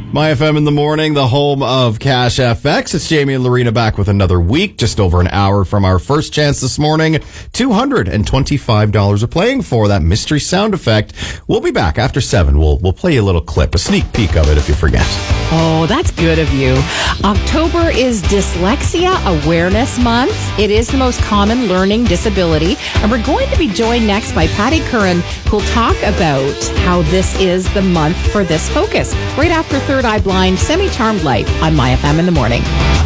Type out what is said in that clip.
My FM in the morning, the home of Cash FX. It's Jamie and Lorena back with another week, just over an hour from our first chance this morning. $225 of playing for that mystery sound effect. We'll be back after 7. We'll play you a little clip, a sneak peek of it if you forget. Oh, that's good of you. October is Dyslexia Awareness Month. It is the most common learning disability. And we're going to be joined next by Patty Curran, who'll talk about how this is the month for this focus. Right after Third Eye Blind, Semi-Charmed Life on My FM in the morning.